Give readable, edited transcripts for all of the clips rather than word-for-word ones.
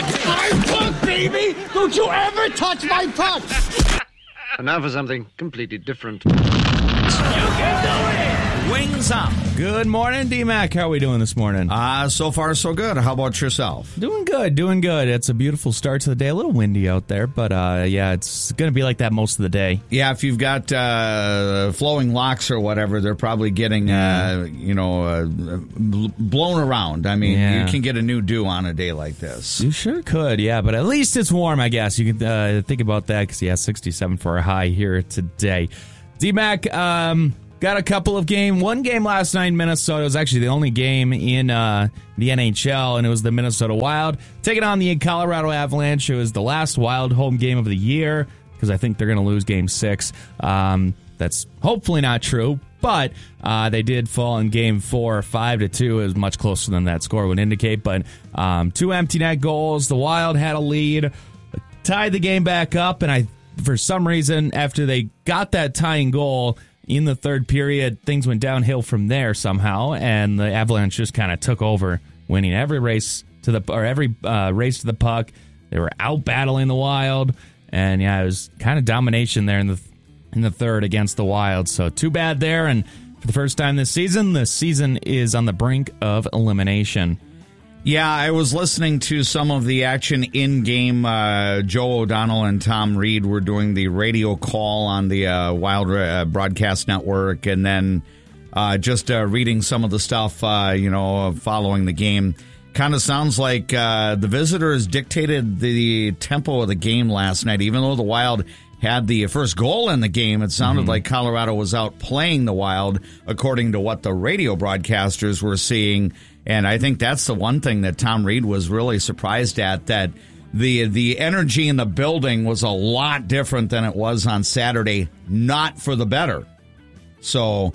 touch my puck, baby! Don't you ever touch my puck! And now for something completely different. You can do it! Wings up. Good morning, D-Mac. How are we doing this morning? So far, so good. How about yourself? Doing good, doing good. It's a beautiful start to the day. A little windy out there, but yeah, it's going to be like that most of the day. Yeah, if you've got flowing locks or whatever, they're probably getting, blown around. I mean, you can get a new do on a day like this. You sure could, yeah, but at least it's warm, I guess. You can think about that because, 67 for a high here today. D-Mac, got a couple of one game last night in Minnesota. It was actually the only game in the NHL, and it was the Minnesota Wild taking on the Colorado Avalanche. It was the last Wild home game of the year because I think they're going to lose Game 6. That's hopefully not true, but they did fall in Game 4, 5-2. It was much closer than that score would indicate, but 2 empty net goals. The Wild had a lead, tied the game back up, and for some reason, after they got that tying goal in the third period, things went downhill from there somehow, and the Avalanche just kind of took over, winning every race to the puck. They were out battling the Wild, and it was kind of domination there in the third against the Wild. So too bad there, and for the first time this season, the season is on the brink of elimination. Yeah, I was listening to some of the action in-game. Joe O'Donnell and Tom Reed were doing the radio call on the Wild Broadcast Network, and then just reading some of the stuff, following the game. Kind of sounds like the visitors dictated the tempo of the game last night. Even though the Wild had the first goal in the game, it sounded like Colorado was out playing the Wild, according to what the radio broadcasters were seeing. And I think that's the one thing that Tom Reed was really surprised at, that the energy in the building was a lot different than it was on Saturday, not for the better. So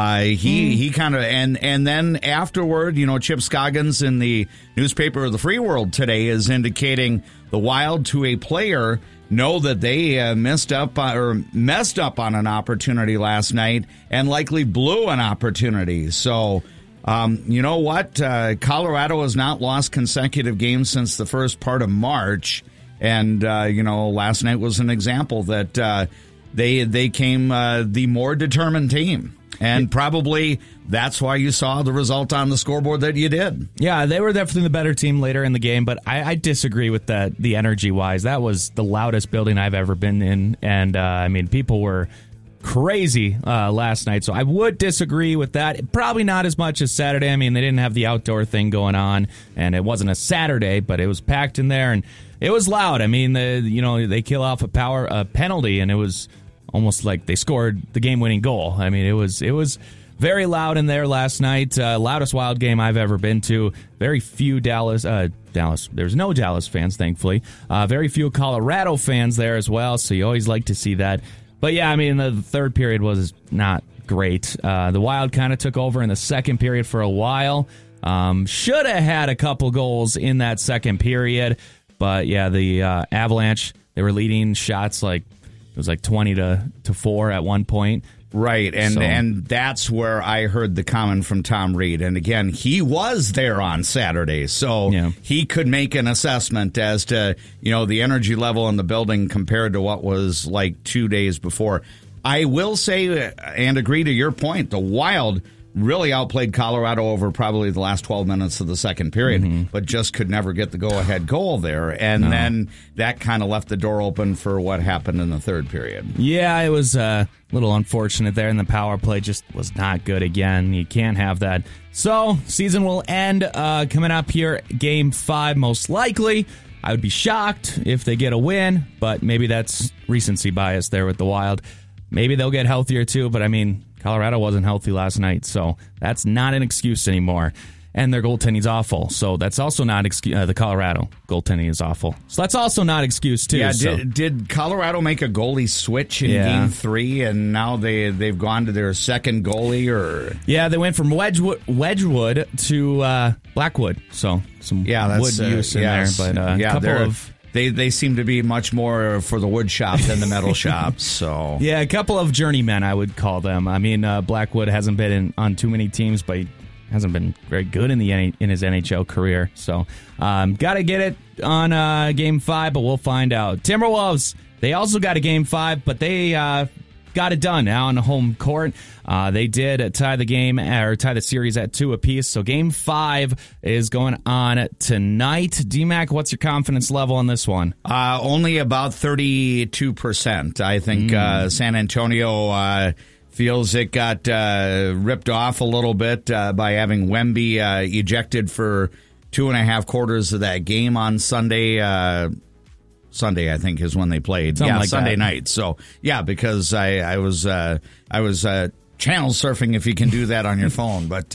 he kind of, and then afterward, Chip Scoggins in the newspaper of the Free World today is indicating the Wild to a player know that they messed up on an opportunity last night and likely blew an opportunity. So, you know what? Colorado has not lost consecutive games since the first part of March. And, last night was an example that they came the more determined team. And probably that's why you saw the result on the scoreboard that you did. Yeah, they were definitely the better team later in the game, but I disagree with that, the energy-wise. That was the loudest building I've ever been in, and, people were crazy last night, so I would disagree with that. Probably not as much as Saturday. I mean, they didn't have the outdoor thing going on, and it wasn't a Saturday, but it was packed in there, and it was loud. I mean, they kill off a penalty, and it was almost like they scored the game-winning goal. I mean, it was very loud in there last night. Loudest Wild game I've ever been to. Very few Dallas. There's no Dallas fans, thankfully. Very few Colorado fans there as well, so you always like to see that. But yeah, I mean, the third period was not great. The Wild kind of took over in the second period for a while. Should have had a couple goals in that second period. But yeah, the Avalanche, they were leading shots it was 20-4 at one point. Right, and that's where I heard the comment from Tom Reed. And again, he was there on Saturday, so he could make an assessment as to, the energy level in the building compared to what was like 2 days before. I will say and agree to your point, the Wild really outplayed Colorado over probably the last 12 minutes of the second period, but just could never get the go-ahead goal there. And then that kind of left the door open for what happened in the third period. Yeah, it was a little unfortunate there, and the power play just was not good again. You can't have that. So, season will end coming up here, Game 5 most likely. I would be shocked if they get a win, but maybe that's recency bias there with the Wild. Maybe they'll get healthier too, but I mean, Colorado wasn't healthy last night, so that's not an excuse anymore. And their goaltending's awful, so that's also not the Colorado goaltending is awful, so that's also not excuse too. Yeah, so. Did Colorado make a goalie switch in Game 3, and now they've gone to their second goalie? Or they went from Wedgwood to Blackwood, so some wood use in there, but a couple of. They seem to be much more for the wood shop than the metal shops. So yeah, a couple of journeymen, I would call them. I mean, Blackwood hasn't been on too many teams, but hasn't been very good in his NHL career. So, got to get it on Game 5, but we'll find out. Timberwolves, they also got a Game 5, but they got it done now on the home court. They did tie the series at 2 apiece. So Game 5 is going on tonight. DMAC, what's your confidence level on this one? Only about 32%. I think San Antonio feels it got ripped off a little bit by having Wemby ejected for 2.5 quarters of that game on Sunday. Sunday, I think, is when they played. Something like Sunday that. night. So, yeah, because I was channel surfing, if you can do that on your phone. But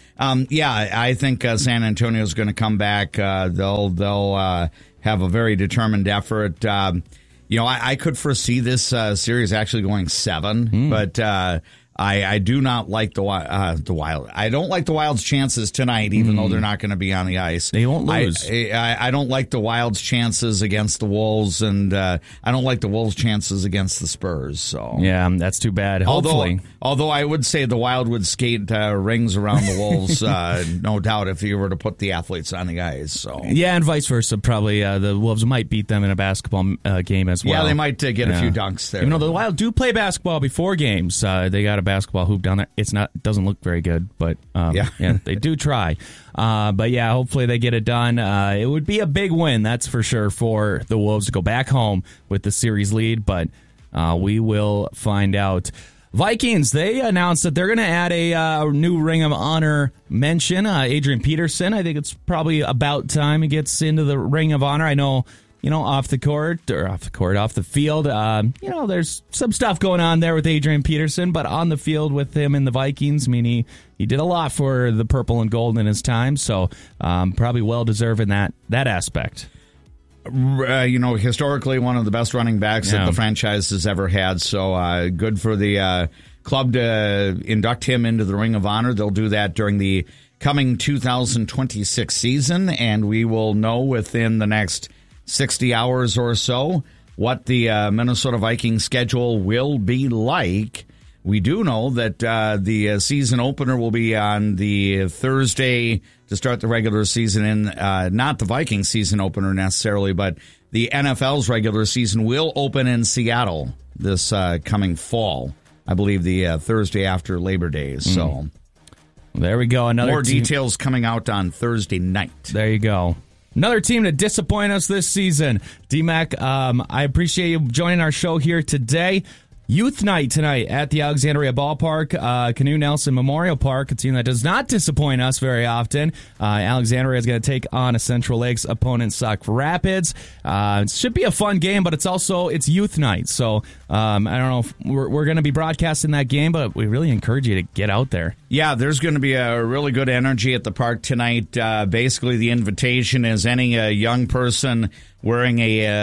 I think San Antonio is going to come back. They'll have a very determined effort. I could foresee this series actually going 7, but I do not like the Wild. I don't like the Wild's chances tonight, even though they're not going to be on the ice. They won't lose. I don't like the Wild's chances against the Wolves, and I don't like the Wolves' chances against the Spurs. So yeah, that's too bad. Hopefully, although I would say the Wild would skate rings around the Wolves, no doubt, if you were to put the athletes on the ice. So yeah, and vice versa. Probably the Wolves might beat them in a basketball game as well. Yeah, they might get a few dunks there. Even though the Wild do play basketball before games, they got a basketball hoop down there. It doesn't look very good, but they do try. But yeah, hopefully they get it done. It would be a big win, that's for sure, for the Wolves to go back home with the series lead, but we will find out. Vikings, they announced that they're going to add a new Ring of Honor mention. Adrian Peterson, I think it's probably about time he gets into the Ring of Honor. I know, off the field, there's some stuff going on there with Adrian Peterson, but on the field with him in the Vikings, I mean, he did a lot for the purple and gold in his time, so probably well-deserved in that aspect. Historically one of the best running backs that the franchise has ever had, so good for the club to induct him into the Ring of Honor. They'll do that during the coming 2026 season, and we will know within the next 60 hours or so what the Minnesota Vikings schedule will be like. We do know that the season opener will be on the Thursday to start the regular season, and not the Vikings season opener necessarily, but the NFL's regular season will open in Seattle this coming fall. I believe the Thursday after Labor Day. So there we go. More details coming out on Thursday night. There you go. Another team to disappoint us this season. DMAC, I appreciate you joining our show here today. Youth Night tonight at the Alexandria Ballpark, Canoe Nelson Memorial Park, a team that does not disappoint us very often. Alexandria is going to take on a Central Lakes opponent, Sauk Rapids. It should be a fun game, but it's Youth Night, so I don't know if we're going to be broadcasting that game, but we really encourage you to get out there. Yeah, there's going to be a really good energy at the park tonight. Basically, the invitation is any young person wearing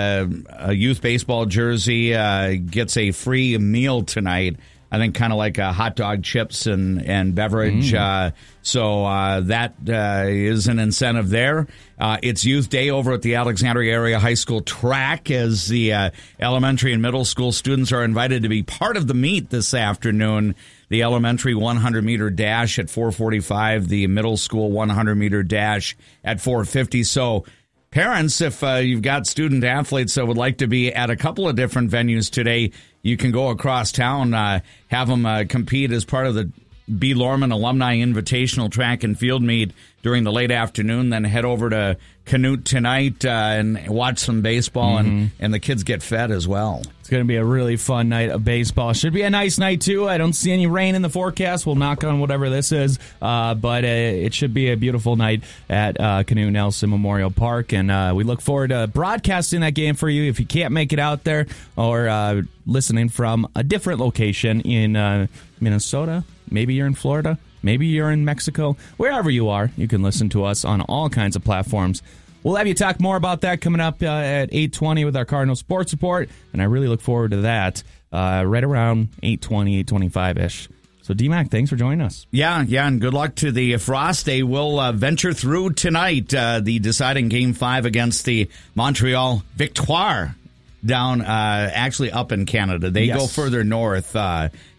a youth baseball jersey gets a free meal tonight. I think kind of like hot dog, chips, and beverage. So that is an incentive there. It's Youth Day over at the Alexandria Area High School track, as the elementary and middle school students are invited to be part of the meet this afternoon. The elementary 100-meter dash at 4:45, the middle school 100-meter dash at 4:50. So parents, if you've got student athletes that would like to be at a couple of different venues today, you can go across town, have them compete as part of the B. Lorman Alumni Invitational Track and Field Meet during the late afternoon, then head over to Canute tonight and watch some baseball, and the kids get fed as well. It's going to be a really fun night of baseball. Should be a nice night, too. I don't see any rain in the forecast. We'll knock on whatever this is. But it should be a beautiful night at Canoe Nelson Memorial Park. And we look forward to broadcasting that game for you if you can't make it out there, or listening from a different location in Minnesota. Maybe you're in Florida. Maybe you're in Mexico. Wherever you are, you can listen to us on all kinds of platforms. We'll have you talk more about that coming up at 8:20 with our Cardinal Sports Report, and I really look forward to that right around 8:20, 8:25-ish. So, DMAC, thanks for joining us. Yeah, and good luck to the Frost. They will venture through tonight, the deciding Game 5 against the Montreal Victoire down, actually up in Canada. They go further north,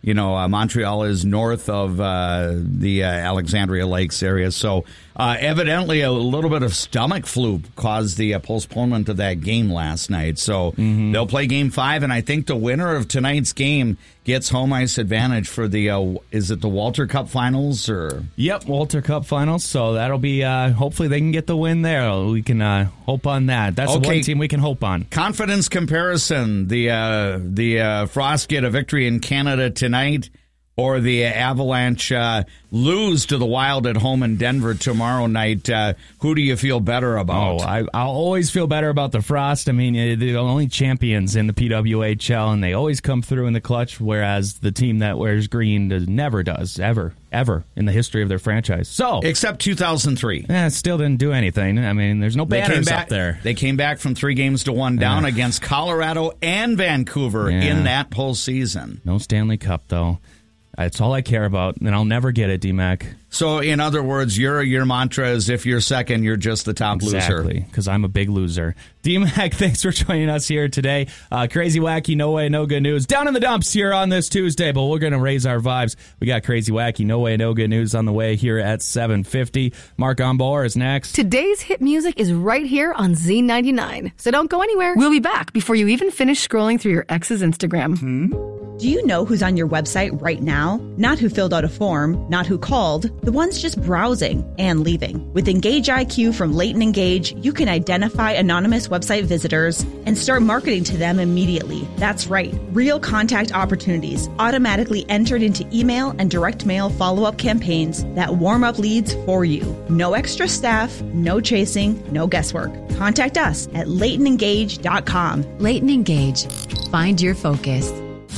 Montreal is north of the Alexandria Lakes area. So evidently a little bit of stomach flu caused the postponement of that game last night. So they'll play Game 5, and I think the winner of tonight's game gets home ice advantage for the, is it the Walter Cup Finals? Or Yep, Walter Cup Finals. So that'll be, hopefully they can get the win there. We can hope on that. That's the one team we can hope on. Confidence comparison. The Frost get a victory in Canada tonight, or the Avalanche lose to the Wild at home in Denver tomorrow night. Who do you feel better about? I'll always feel better about the Frost. I mean, they're the only champions in the PWHL, and they always come through in the clutch, whereas the team that wears green never does, ever in the history of their franchise. So except 2003. Still didn't do anything. I mean, there's no banners up there. They came back from 3-1 down against Colorado and Vancouver in that postseason. No Stanley Cup, though. That's all I care about, and I'll never get it, D-Mac. So, in other words, your mantra is if you're second, you're just the top loser. Exactly, because I'm a big loser. D-Mac, thanks for joining us here today. Crazy, wacky, no way, no good news. Down in the dumps here on this Tuesday, but we're going to raise our vibes. We got crazy, wacky, no way, no good news on the way here at 7:50. Mark Onboer is next. Today's hit music is right here on Z99, so don't go anywhere. We'll be back before you even finish scrolling through your ex's Instagram. Do you know who's on your website right now? Not who filled out a form, not who called, the ones just browsing and leaving. With Engage IQ from Leighton Engage, you can identify anonymous website visitors and start marketing to them immediately. That's right, real contact opportunities automatically entered into email and direct mail follow-up campaigns that warm up leads for you. No extra staff, no chasing, no guesswork. Contact us at LeightonEngage.com. Leighton Engage. Find your focus.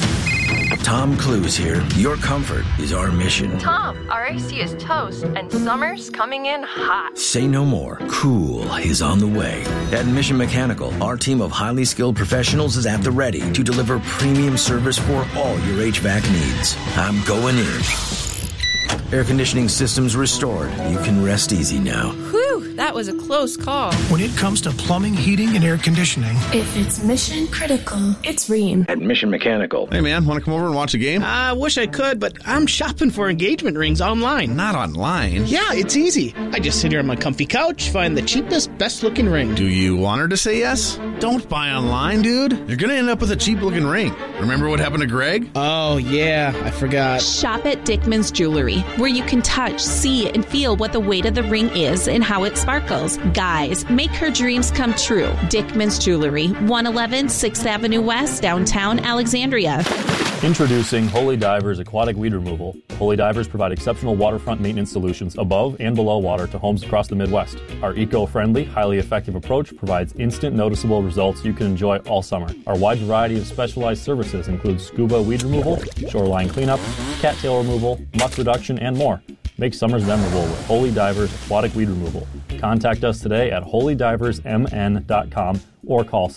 Tom Cruise here. Your comfort is our mission. Tom, our AC is toast, and summer's coming in hot. Say no more. Cool is on the way. At Mission Mechanical, our team of highly skilled professionals is at the ready to deliver premium service for all your HVAC needs. I'm going in. Air conditioning systems restored. You can rest easy now. Whew, that was a close call. When it comes to plumbing, heating, and air conditioning, if it's mission critical, it's Rheem. At Mission Mechanical. Hey man, want to come over and watch a game? I wish I could, but I'm shopping for engagement rings online. Not online? Yeah, it's easy. I just sit here on my comfy couch, find the cheapest, best-looking ring. Do you want her to say yes? Don't buy online, dude. You're going to end up with a cheap-looking ring. Remember what happened to Greg? Oh, yeah, I forgot. Shop at Dickman's Jewelry, where you can touch, see, and feel what the weight of the ring is and how it sparkles. Guys, make her dreams come true. Dickman's Jewelry, 111 6th Avenue West, downtown Alexandria. Introducing Holy Divers Aquatic Weed Removal. Holy Divers provide exceptional waterfront maintenance solutions above and below water to homes across the Midwest. Our eco-friendly, highly effective approach provides instant noticeable results you can enjoy all summer. Our wide variety of specialized services include scuba weed removal, shoreline cleanup, cattail removal, muck reduction, and more. Make summers memorable with Holy Divers Aquatic Weed Removal. Contact us today at holydiversmn.com or call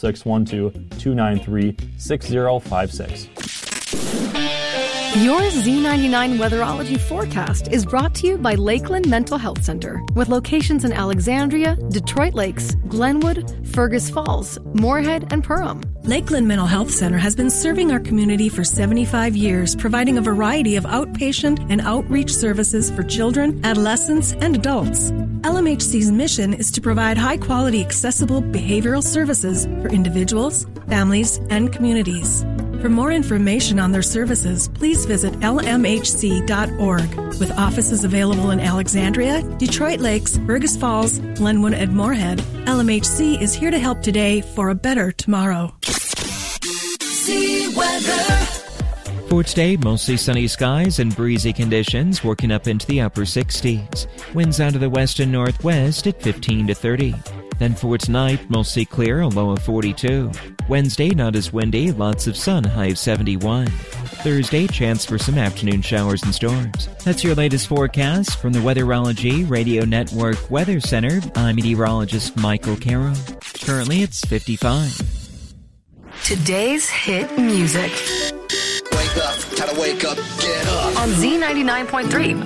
612-293-6056. Your Z99 Weatherology forecast is brought to you by Lakeland Mental Health Center, with locations in Alexandria, Detroit Lakes, Glenwood, Fergus Falls, Moorhead, and Perham. Lakeland Mental Health Center has been serving our community for 75 years, providing a variety of outpatient and outreach services for children, adolescents, and adults. LMHC's mission is to provide high-quality, accessible behavioral services for individuals, families, and communities. For more information on their services, please visit lmhc.org. With offices available in Alexandria, Detroit Lakes, Fergus Falls, Glenwood, and Moorhead, LMHC is here to help today for a better tomorrow. See weather. For today, mostly sunny skies and breezy conditions, working up into the upper 60s. Winds out of the west and northwest at 15 to 30. Then for tonight, mostly clear, a low of 42. Wednesday, not as windy, lots of sun, high of 71. Thursday, chance for some afternoon showers and storms. That's your latest forecast from the Weatherology Radio Network Weather Center. I'm meteorologist Michael Carroll. Currently, it's 55. Today's hit music. Wake up, gotta wake up, get up. On Z99.3.